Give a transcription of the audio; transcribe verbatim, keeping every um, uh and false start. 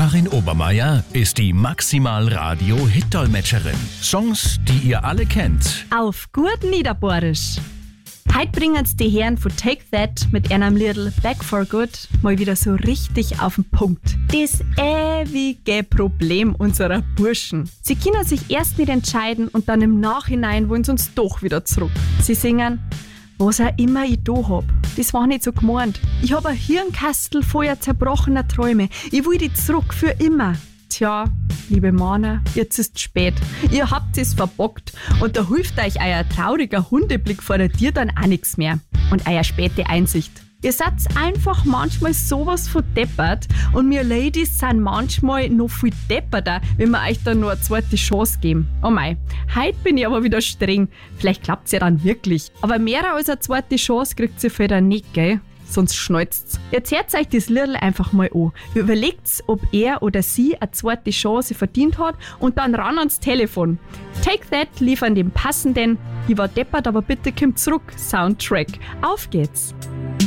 Karin Obermeier ist die Maximal-Radio-Hit-Dolmetscherin. Songs, die ihr alle kennt. Auf gut Niederbohrisch. Heute bringen die Herren von Take That mit einem Liedl Back for Good mal wieder so richtig auf den Punkt. Das ewige Problem unserer Burschen. Sie können sich erst nicht entscheiden und dann im Nachhinein wollen sie uns doch wieder zurück. Sie singen: Was auch immer ich da hab, das war nicht so gemeint. Ich hab ein Hirnkastel voller zerbrochener Träume. Ich will die zurück für immer. Tja, liebe Männer, jetzt ist spät. Ihr habt es verbockt und da hilft euch euer trauriger Hundeblick vor der Tür dann auch nichts mehr. Und euer späte Einsicht. Ihr seid einfach manchmal sowas von deppert und wir Ladies sind manchmal noch viel depperter, wenn wir euch dann nur eine zweite Chance geben. Oh mei, heute bin ich aber wieder streng. Vielleicht klappt's ja dann wirklich. Aber mehr als eine zweite Chance kriegt ihr für dann nicht, gell? Sonst schnalzt's. Jetzt hört euch das Liedl einfach mal an. Überlegt's, ob er oder sie eine zweite Chance verdient hat und dann ran ans Telefon. Take That liefern den passenden "Ich war deppert, aber bitte kommt zurück" Soundtrack. Auf geht's!